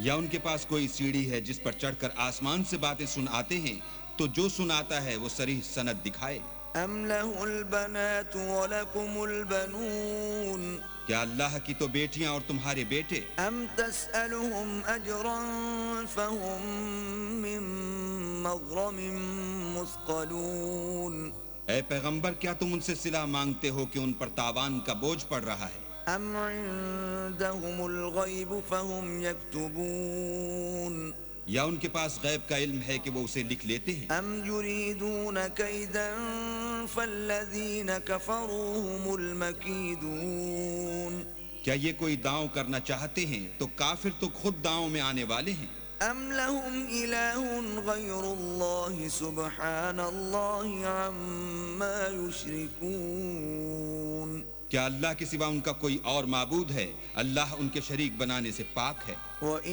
یا ان کے پاس کوئی سیڑھی ہے جس پر چڑھ کر آسمان سے باتیں سن آتے ہیں تو جو سناتا ہے وہ صریح سند دکھائے. ام له البنات ولكم البنون کیا اللہ کی تو بیٹیاں اور تمہارے بیٹے. ام تسألهم اجرا فهم من مغرم مثقلون اے پیغمبر کیا تم ان سے صلہ مانگتے ہو کہ ان پر تاوان کا بوجھ پڑ رہا ہے؟ ام عندهم الغیب فهم یکتبون یا ان کے پاس غیب کا علم ہے کہ وہ اسے لکھ لیتے ہیں؟ ام یریدون کیدا فالذین کفروا هم المکیدون کیا یہ کوئی داؤں کرنا چاہتے ہیں تو کافر تو خود داؤں میں آنے والے ہیں. ام لهم الہ غیر اللہ سبحان اللہ عما یشرکون کیا اللہ کے سوا ان کا کوئی اور معبود ہے؟ اللہ ان کے شریک بنانے سے پاک ہے. وَإِن